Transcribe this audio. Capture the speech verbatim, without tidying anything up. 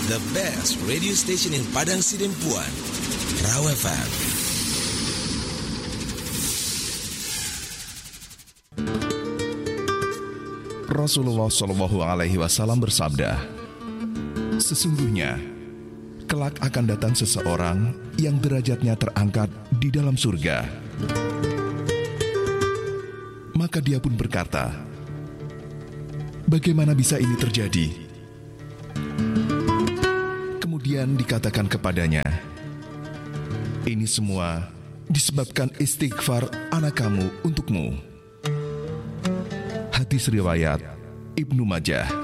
the best radio station in Padang Sidempuan, Raw F M. Rasulullah Shallallahu Alaihi Wasallam bersabda, sesungguhnya kelak akan datang seseorang yang derajatnya terangkat di dalam surga. Maka dia pun berkata, bagaimana bisa ini terjadi? Kemudian dikatakan kepadanya, ini semua disebabkan istighfar anak kamu untukmu. Hadis riwayat Ibnu Majah.